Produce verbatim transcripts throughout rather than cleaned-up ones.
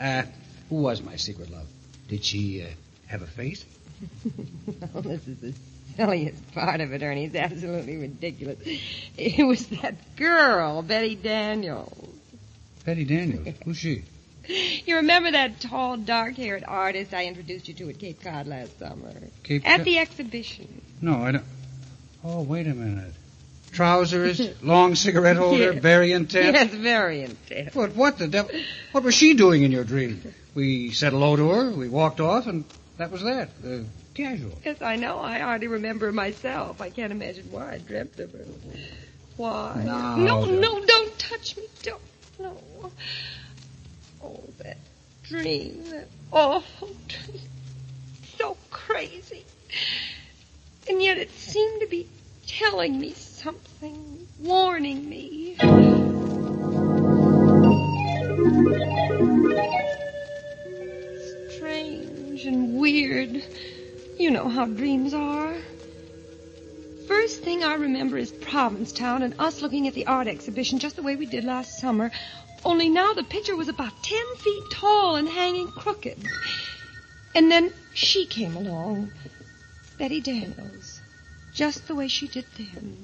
Uh, who was my secret love? Did she uh, have a face? Oh, this is the silliest part of it, Ernie. It's absolutely ridiculous. It was that girl, Betty Daniels. Betty Daniels? Who's she? You remember that tall, dark-haired artist I introduced you to at Cape Cod last summer? Cape At Cod? the exhibition. No, I don't. Oh, wait a minute. Trousers, long cigarette holder, Yes. very intense. Yes, very intense. But what the devil? What was she doing in your dream? We said hello to her, we walked off, and that was that. Uh, casual. Yes, I know. I hardly remember myself. I can't imagine why I dreamt of her. Why? No, no, don't. no, don't touch me. Don't. No. Oh, that dream. That awful dream. So crazy. And yet it seemed to be telling me something, warning me. Strange and weird. You know how dreams are. First thing I remember is Provincetown and us looking at the art exhibition just the way we did last summer. Only now the picture was about ten feet tall and hanging crooked. And then she came along. Betty Daniels. Just the way she did then.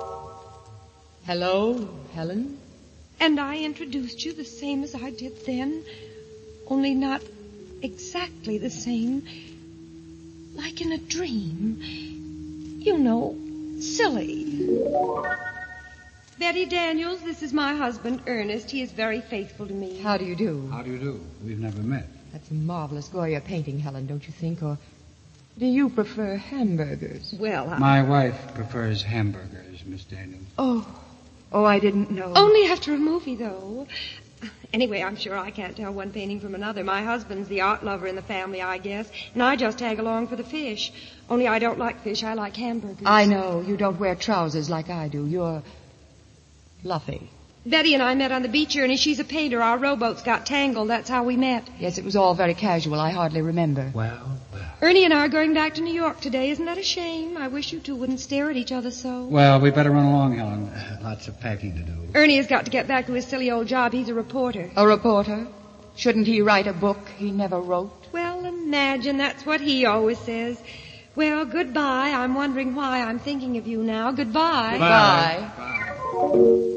Hello, Helen? And I introduced you the same as I did then. Only not exactly the same. Like in a dream. You know, silly. Betty Daniels, this is my husband, Ernest. He is very faithful to me. How do you do? How do you do? We've never met. That's a marvelous Goya painting, Helen, don't you think? Or do you prefer hamburgers? Well, I... My wife prefers hamburgers, Miss Daniels. Oh, oh, I didn't know. Only after a movie, though. Anyway, I'm sure I can't tell one painting from another. My husband's the art lover in the family, I guess, and I just tag along for the fish. Only I don't like fish, I like hamburgers. I know. You don't wear trousers like I do. You're fluffy. Betty and I met on the beach, Ernie. She's a painter. Our rowboats got tangled. That's how we met. Yes, it was all very casual. I hardly remember. Well, well. Ernie and I are going back to New York today. Isn't that a shame? I wish you two wouldn't stare at each other so. Well, we better run along, Helen. Uh, lots of packing to do. Ernie has got to get back to his silly old job. He's a reporter. A reporter? Shouldn't he write a book he never wrote? Well, imagine. That's what he always says. Well, goodbye. I'm wondering why I'm thinking of you now. Goodbye. Bye. Bye.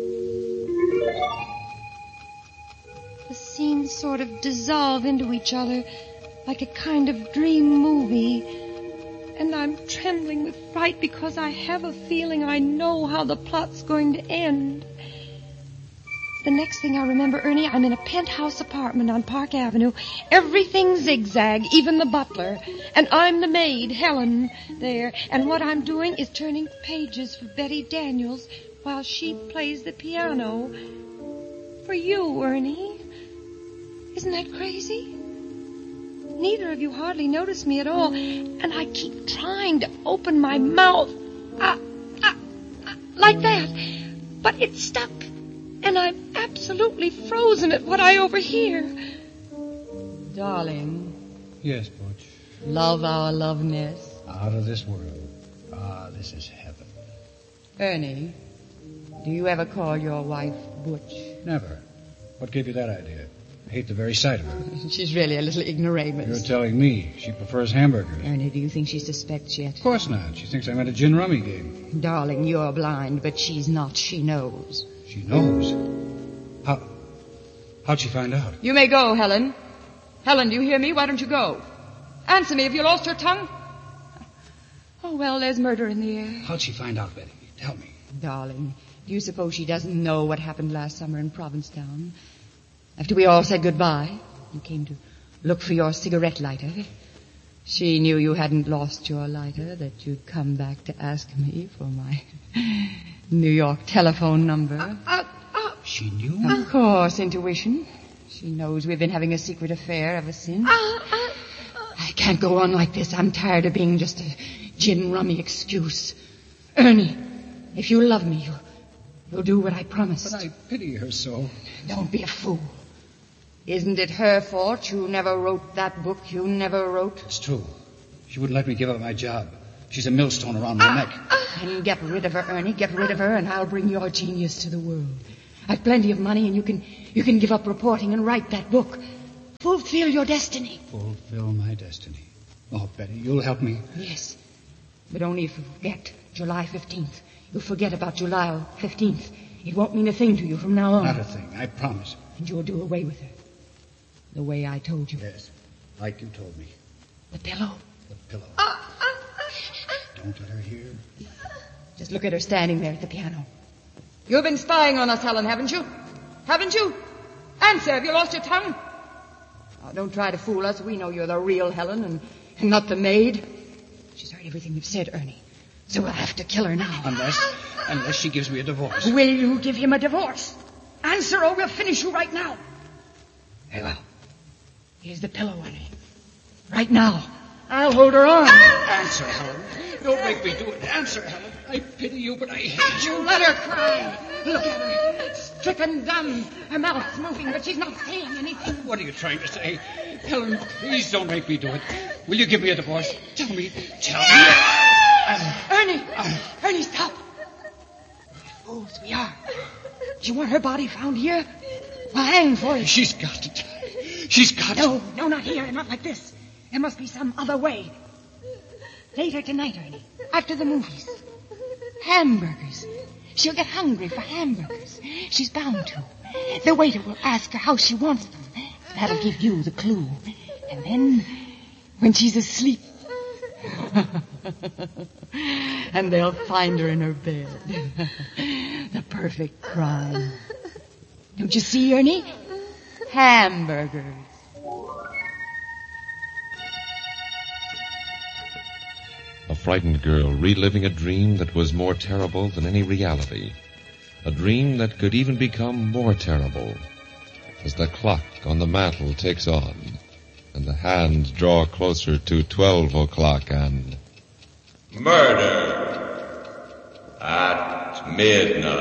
The scenes sort of dissolve into each other like a kind of dream movie. And I'm trembling with fright because I have a feeling I know how the plot's going to end. The next thing I remember, Ernie, I'm in a penthouse apartment on Park Avenue. Everything zigzag, even the butler. And I'm the maid, Helen, there. And what I'm doing is turning pages for Betty Daniels while she plays the piano. For you, Ernie. Isn't that crazy? Neither of you hardly notice me at all. And I keep trying to open my mouth. Uh, uh, uh, like that. But it's stuck. And I'm absolutely frozen at what I overhear. Darling, Yes, Butch. love our loveness. Out of this world. Ah, this is heaven. Ernie, do you ever call your wife Butch? Never. What gave you that idea? I hate the very sight of her. She's really a little You're ignoramus. telling me she prefers hamburgers. Ernie, do you think she suspects yet? Of course not. She thinks I'm at a gin rummy game. Darling, you're blind, but she's not. She knows. She knows. How? How'd she find out? You may go, Helen. Helen, do you hear me? Why don't you go? Answer me. Have you lost your tongue? Oh, well, there's murder in the air. How'd she find out, Betty? Tell me. Darling, do you suppose she doesn't know what happened last summer in Provincetown? After we all said goodbye, you came to look for your cigarette lighter. She knew you hadn't lost your lighter, that you'd come back to ask me for my New York telephone number. Uh, uh, uh, She knew? Of course, intuition. She knows we've been having a secret affair ever since. uh, uh, I can't go on like this. I'm tired of being just a gin rummy excuse. Ernie, if you love me, you'll, you'll do what I promised. But I pity her so. Don't be a fool. Isn't it her fault you never wrote that book you never wrote? It's true. She wouldn't let me give up my job. She's a millstone around my neck. Then get rid of her, Ernie. Get rid of her, and I'll bring your genius to the world. I've plenty of money, and you can you can give up reporting and write that book. Fulfill your destiny. Fulfill my destiny. Oh, Betty, you'll help me. Yes, but only if you forget July fifteenth. You'll forget about July fifteenth. It won't mean a thing to you from now on. Not a thing, I promise. And you'll do away with her. The way I told you. Yes, like you told me. The pillow. The pillow. Shh, don't let her hear. Just look at her standing there at the piano. You've been spying on us, Helen, haven't you? Haven't you? Answer, have you lost your tongue? Oh, don't try to fool us. We know you're the real Helen and, and not the maid. She's heard everything you've said, Ernie. So we'll have to kill her now. Unless, unless she gives me a divorce. Will you give him a divorce? Answer or we'll finish you right now. Very well. Here's the pillow, Ernie. Right now. I'll hold her on. Answer, Helen. Don't make me do it. Answer, Helen. I pity you, but I hate you. You let her cry. Look at her. Stricken dumb. Her mouth's moving, but she's not saying anything. What are you trying to say? Helen, please don't make me do it. Will you give me a divorce? Tell me. Tell me. Uh, Ernie. Uh, Ernie, stop. Fools we are. Do you want her body found here? Well, hang for it. She's got to die. She's got to. No, no, not here. Not like this. There must be some other way. Later tonight, Ernie. After the movies. Hamburgers. She'll get hungry for hamburgers. She's bound to. The waiter will ask her how she wants them. That'll give you the clue. And then, when she's asleep... and they'll find her in her bed. The perfect crime. Don't you see, Ernie? Hamburgers. A frightened girl reliving a dream that was more terrible than any reality. A dream that could even become more terrible as the clock on the mantel ticks on and the hands draw closer to twelve o'clock and... Murder at midnight.